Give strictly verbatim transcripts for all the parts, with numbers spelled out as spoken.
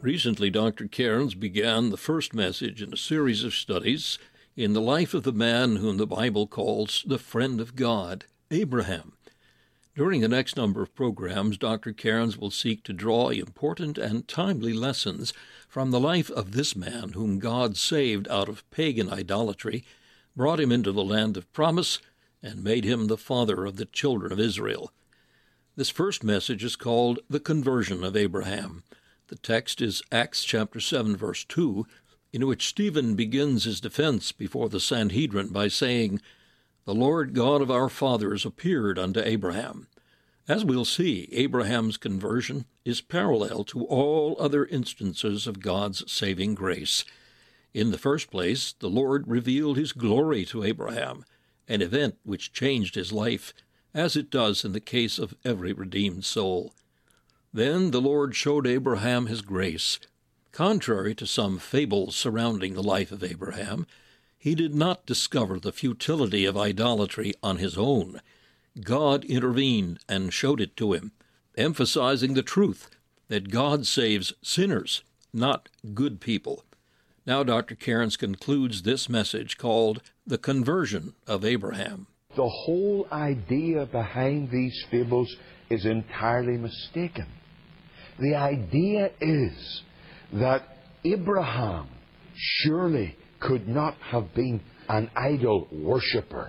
Recently, Doctor Cairns began the first message in a series of studies in the life of the man whom the Bible calls the friend of God, Abraham. During the next number of programs, Doctor Cairns will seek to draw important and timely lessons from the life of this man whom God saved out of pagan idolatry, brought him into the land of promise, and made him the father of the children of Israel. This first message is called The Conversion of Abraham. The text is Acts chapter seven, verse two, in which Stephen begins his defense before the Sanhedrin by saying, "The Lord God of our fathers appeared unto Abraham." As we'll see, Abraham's conversion is parallel to all other instances of God's saving grace. In the first place, the Lord revealed his glory to Abraham, an event which changed his life, as it does in the case of every redeemed soul. Then the Lord showed Abraham his grace. Contrary to some fables surrounding the life of Abraham, he did not discover the futility of idolatry on his own. God intervened and showed it to him, emphasizing the truth that God saves sinners, not good people. Now Doctor Cairns concludes this message called The Conversion of Abraham. The whole idea behind these fables is entirely mistaken. The idea is that Abraham surely could not have been an idol worshipper.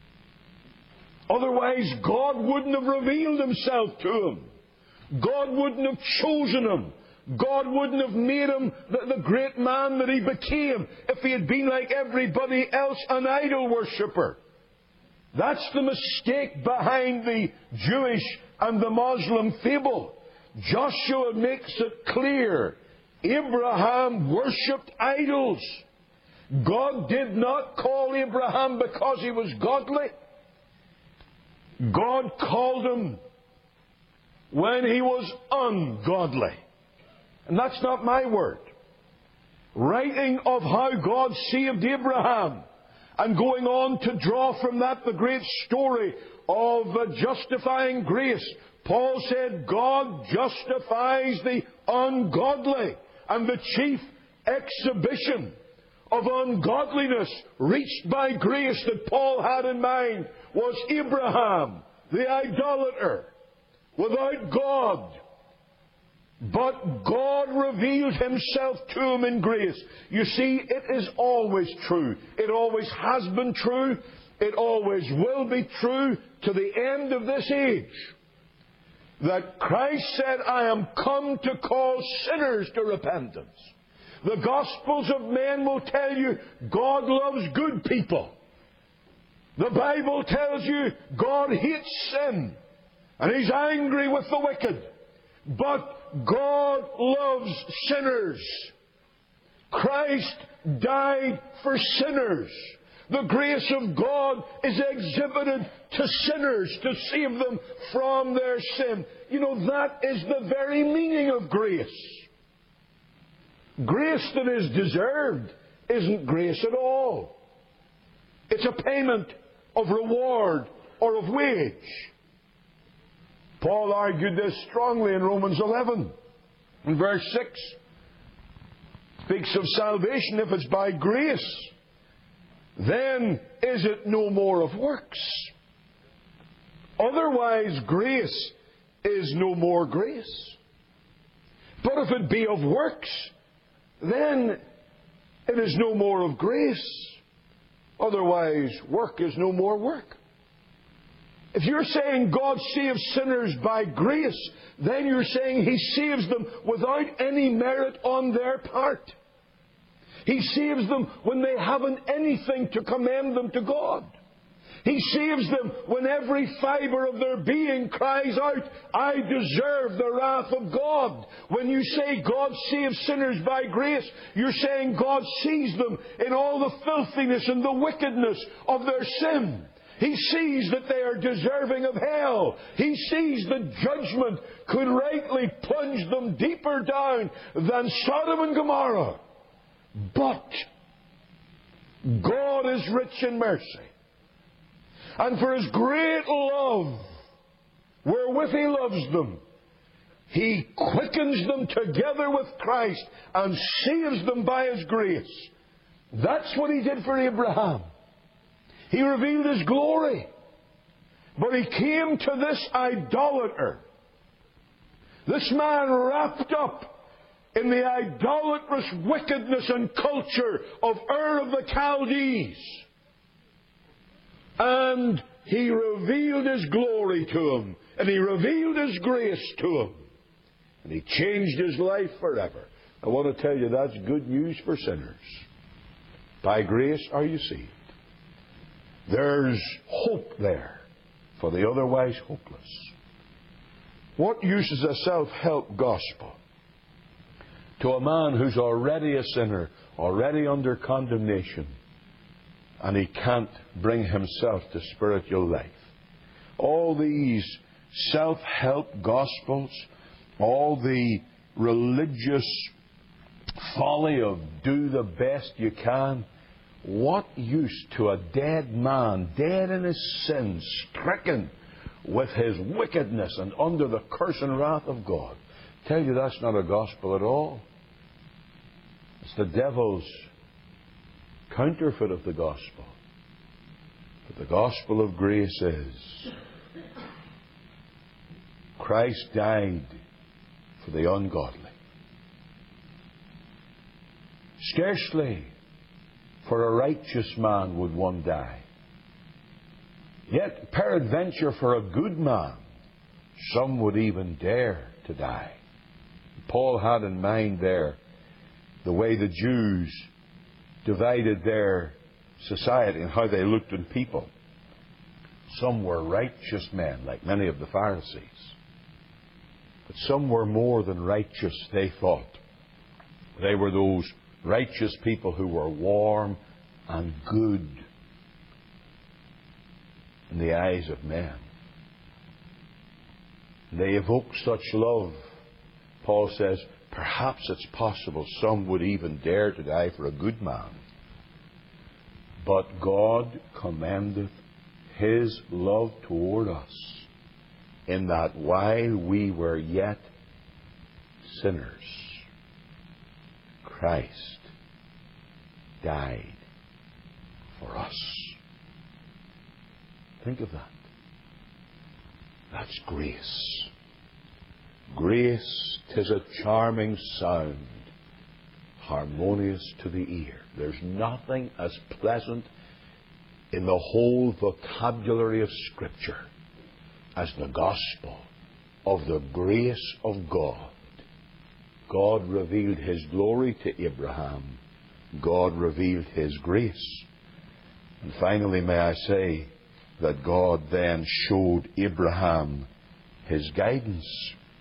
Otherwise, God wouldn't have revealed himself to him. God wouldn't have chosen him. God wouldn't have made him the, the great man that he became if he had been like everybody else, an idol worshipper. That's the mistake behind the Jewish and the Muslim fable. Joshua makes it clear. Abraham worshipped idols. God did not call Abraham because he was godly. God called him when he was ungodly. And that's not my word. Writing of how God saved Abraham and going on to draw from that the great story of uh, justifying grace, Paul said God justifies the ungodly, and the chief exhibition of ungodliness reached by grace that Paul had in mind was Abraham, the idolater, without God. But God revealed himself to him in grace. You see, it is always true. It always has been true. It always will be true to the end of this age, that Christ said, I am come to call sinners to repentance. The Gospels of men will tell you God loves good people. The Bible tells you God hates sin, and He's angry with the wicked. But God loves sinners. Christ died for sinners. The grace of God is exhibited to sinners to save them from their sin. You know, that is the very meaning of grace. Grace that is deserved isn't grace at all. It's a payment of reward or of wage. Paul argued this strongly in Romans eleven. In verse six, speaks of salvation. If it's by grace, then is it no more of works? Otherwise, grace is no more grace. But if it be of works, then it is no more of grace. Otherwise, work is no more work. If you're saying God saves sinners by grace, then you're saying He saves them without any merit on their part. He saves them when they haven't anything to commend them to God. He saves them when every fibre of their being cries out, I deserve the wrath of God. When you say God saves sinners by grace, you're saying God sees them in all the filthiness and the wickedness of their sin. He sees that they are deserving of hell. He sees that judgment could rightly plunge them deeper down than Sodom and Gomorrah. But God is rich in mercy. And for His great love, wherewith He loves them, He quickens them together with Christ and saves them by His grace. That's what He did for Abraham. He revealed His glory. But He came to this idolater, this man wrapped up in the idolatrous wickedness and culture of Ur of the Chaldees. And He revealed His glory to him, and He revealed His grace to him, and He changed his life forever. I want to tell you, that's good news for sinners. By grace are you saved. There's hope there for the otherwise hopeless. What use is a self-help gospel to a man who's already a sinner, already under condemnation, and he can't bring himself to spiritual life? All these self-help gospels, all the religious folly of do the best you can, what use to a dead man, dead in his sins, stricken with his wickedness and under the curse and wrath of God? I tell you, that's not a gospel at all. It's the devil's counterfeit of the gospel. But the gospel of grace is Christ died for the ungodly. Scarcely for a righteous man would one die. Yet, peradventure, for a good man, some would even dare to die. Paul had in mind there the way the Jews divided their society and how they looked on people. Some were righteous men, like many of the Pharisees. But some were more than righteous, they thought. They were those righteous people who were warm and good in the eyes of men. They evoked such love. Paul says, perhaps it's possible some would even dare to die for a good man. But God commendeth His love toward us, in that while we were yet sinners, Christ died for us. Think of that. That's grace. Grace, 'tis a charming sound, harmonious to the ear. There's nothing as pleasant in the whole vocabulary of Scripture as the gospel of the grace of God. God revealed His glory to Abraham. God revealed His grace. And finally, may I say that God then showed Abraham His guidance.